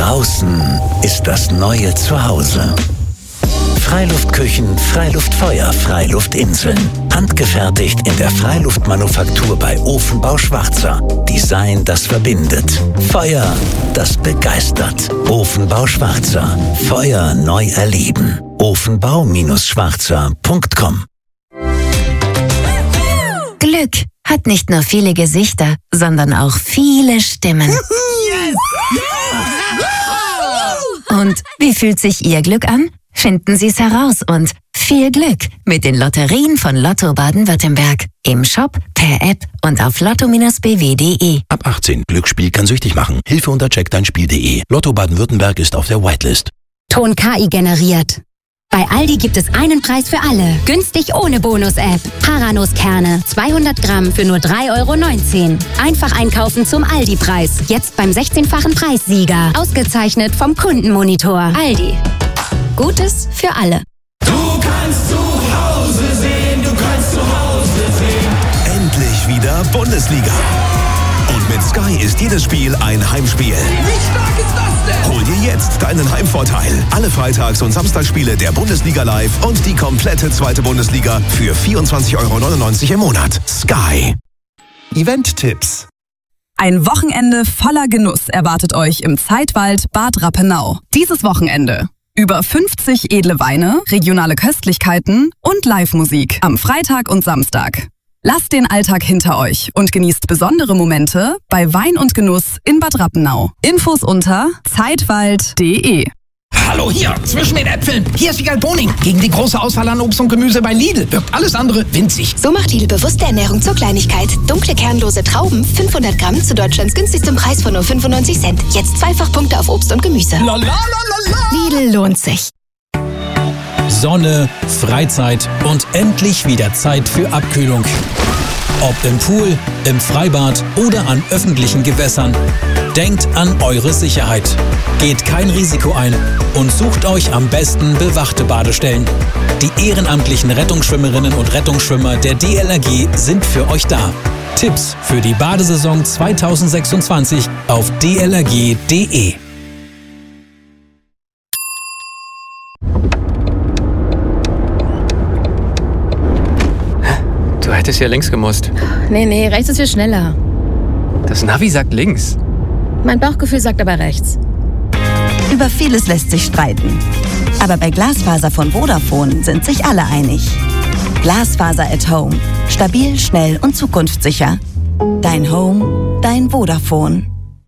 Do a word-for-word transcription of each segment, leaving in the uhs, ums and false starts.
Draußen ist das neue Zuhause. Freiluftküchen, Freiluftfeuer, Freiluftinseln. Handgefertigt in der Freiluftmanufaktur bei Ofenbau Schwarzer. Design, das verbindet. Feuer, das begeistert. Ofenbau Schwarzer. Feuer neu erleben. ofenbau Schwarzer punkt com. Glück hat nicht nur viele Gesichter, sondern auch viele Stimmen. Yes! Und wie fühlt sich Ihr Glück an? Finden Sie es heraus und viel Glück mit den Lotterien von Lotto Baden-Württemberg. Im Shop, per App und auf lotto Bindestrich b w punkt d e. Ab achtzehn. Glücksspiel kann süchtig machen. Hilfe unter check dein spiel punkt d e. Lotto Baden-Württemberg ist auf der Whitelist. Ton K I generiert. Bei Aldi gibt es einen Preis für alle. Günstig ohne Bonus-App. Paranuss-Kerne, zweihundert Gramm für nur drei Euro neunzehn. Einfach einkaufen zum Aldi-Preis. Jetzt beim sechzehnfachen Preissieger. Ausgezeichnet vom Kundenmonitor. Aldi. Gutes für alle. Du kannst zu Hause sehen, du kannst zu Hause sehen. Endlich wieder Bundesliga. Und mit Sky ist jedes Spiel ein Heimspiel. Wie stark ist das denn? Hol dir jetzt deinen Heimvorteil. Alle Freitags- und Samstagsspiele der Bundesliga live und die komplette zweite Bundesliga für vierundzwanzig Euro neunundneunzig im Monat. Sky. Event-Tipps. Ein Wochenende voller Genuss erwartet euch im Zeitwald Bad Rappenau. Dieses Wochenende über fünfzig edle Weine, regionale Köstlichkeiten und Live-Musik am Freitag und Samstag. Lasst den Alltag hinter euch und genießt besondere Momente bei Wein und Genuss in Bad Rappenau. Infos unter zeitwald punkt de. Hallo hier, zwischen den Äpfeln. Hier ist Wiegald Boning. Gegen die große Auswahl an Obst und Gemüse bei Lidl wirkt alles andere winzig. So macht Lidl bewusste Ernährung zur Kleinigkeit. Dunkle kernlose Trauben, fünfhundert Gramm zu Deutschlands günstigstem Preis von nur fünfundneunzig Cent. Jetzt zweifach Punkte auf Obst und Gemüse. La, la, la, la, la. Lidl lohnt sich. Sonne, Freizeit und endlich wieder Zeit für Abkühlung. Ob im Pool, im Freibad oder an öffentlichen Gewässern. Denkt an eure Sicherheit. Geht kein Risiko ein und sucht euch am besten bewachte Badestellen. Die ehrenamtlichen Rettungsschwimmerinnen und Rettungsschwimmer der D L R G sind für euch da. Tipps für die Badesaison zweitausendsechsundzwanzig auf d l r g punkt d e. Du hättest ja links gemusst. Nee, nee, rechts ist viel schneller. Das Navi sagt links. Mein Bauchgefühl sagt aber rechts. Über vieles lässt sich streiten. Aber bei Glasfaser von Vodafone sind sich alle einig. Glasfaser at Home. Stabil, schnell und zukunftssicher. Dein Home, dein Vodafone.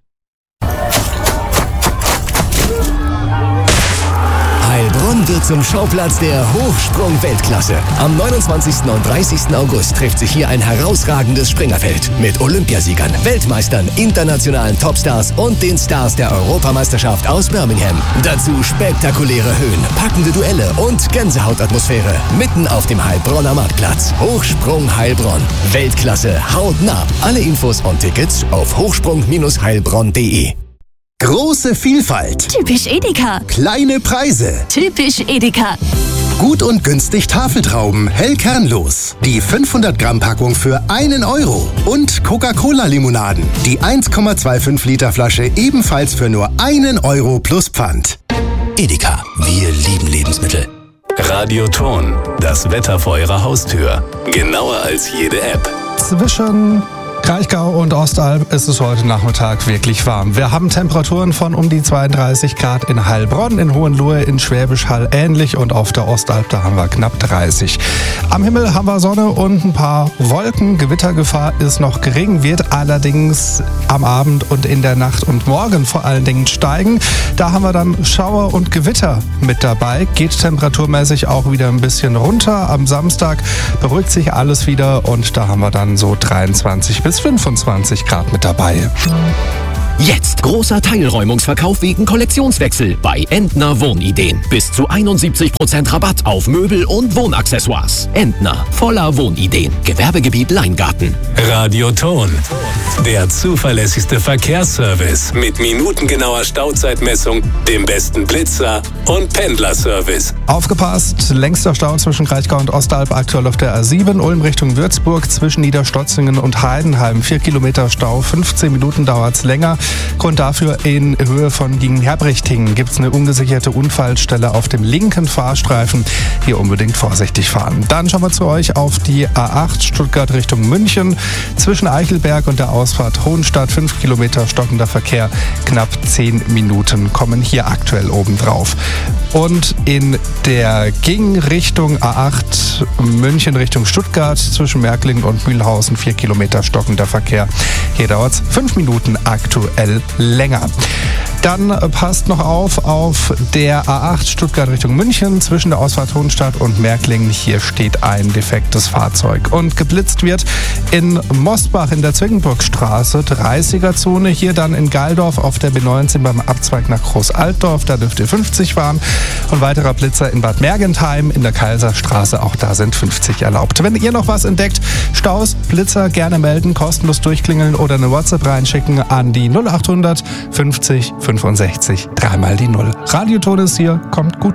Heilbronn wird zum Schauplatz der Hochsprung-Weltklasse. Am neunundzwanzigsten und dreißigsten August trifft sich hier ein herausragendes Springerfeld mit Olympiasiegern, Weltmeistern, internationalen Topstars und den Stars der Europameisterschaft aus Birmingham. Dazu spektakuläre Höhen, packende Duelle und Gänsehautatmosphäre mitten auf dem Heilbronner Marktplatz. Hochsprung Heilbronn. Weltklasse hautnah. Alle Infos und Tickets auf hochsprung heilbronn punkt de. Große Vielfalt. Typisch Edeka. Kleine Preise. Typisch Edeka. Gut und günstig Tafeltrauben, hell kernlos. Die fünfhundert Gramm Packung für einen Euro. Und Coca-Cola-Limonaden. Die eins Komma fünfundzwanzig Liter Flasche ebenfalls für nur einen Euro plus Pfand. Edeka. Wir lieben Lebensmittel. Radioton. Das Wetter vor Ihrer Haustür. Genauer als jede App. Zwischen Kraichgau und Ostalb ist es heute Nachmittag wirklich warm. Wir haben Temperaturen von um die zweiunddreißig Grad in Heilbronn, in Hohenlohe, in Schwäbisch Hall ähnlich und auf der Ostalb, da haben wir knapp dreißig. Am Himmel haben wir Sonne und ein paar Wolken. Gewittergefahr ist noch gering, wird allerdings am Abend und in der Nacht und morgen vor allen Dingen steigen. Da haben wir dann Schauer und Gewitter mit dabei. Geht temperaturmäßig auch wieder ein bisschen runter. Am Samstag beruhigt sich alles wieder und da haben wir dann so dreiundzwanzig bis fünfundzwanzig Grad mit dabei. Jetzt großer Teilräumungsverkauf wegen Kollektionswechsel bei Entner Wohnideen. Bis zu einundsiebzig Prozent Rabatt auf Möbel und Wohnaccessoires. Entner, voller Wohnideen. Gewerbegebiet Leingarten. Radioton. Der zuverlässigste Verkehrsservice mit minutengenauer Stauzeitmessung, dem besten Blitzer und Pendlerservice. Aufgepasst, längster Stau zwischen Kraichgau und Ostalb aktuell auf der A sieben, Ulm Richtung Würzburg, zwischen Niederstotzingen und Heidenheim. Vier Kilometer Stau, fünfzehn Minuten dauert's länger. Grund und dafür in Höhe von Gingen-Herbrichtingen gibt es eine ungesicherte Unfallstelle auf dem linken Fahrstreifen. Hier unbedingt vorsichtig fahren. Dann schauen wir zu euch auf die A acht Stuttgart Richtung München. Zwischen Eichelberg und der Ausfahrt Hohenstadt fünf Kilometer stockender Verkehr. Knapp zehn Minuten kommen hier aktuell obendrauf. Und in der Gegenrichtung A acht München Richtung Stuttgart zwischen Märklingen und Mühlhausen vier Kilometer stockender Verkehr. Hier dauert es fünf Minuten aktuell länger. Dann passt noch auf auf der A acht Stuttgart Richtung München zwischen der Ausfahrt Hohenstadt und Märklingen. Hier steht ein defektes Fahrzeug. Und geblitzt wird in Mosbach in der Zwingenburgstraße, dreißiger Zone. Hier dann in Geildorf auf der B neunzehn beim Abzweig nach Groß-Altdorf. Da dürft ihr fünfzig fahren. Und weiterer Blitzer in Bad Mergentheim in der Kaiserstraße. Auch da sind fünfzig erlaubt. Wenn ihr noch was entdeckt, Staus, Blitzer, gerne melden, kostenlos durchklingeln oder eine WhatsApp reinschicken an die null achthundert fünfzig fünfundsechzig dreimal die Null. Radioton ist hier, kommt gut